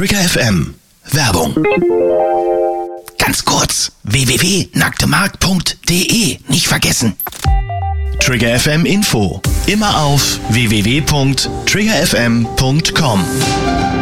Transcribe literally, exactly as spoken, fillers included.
Trigger F M. Werbung. Ganz kurz, w w w punkt nacktemarkt punkt de, nicht vergessen. Trigger F M Info. Immer auf w w w punkt trigger f m punkt com.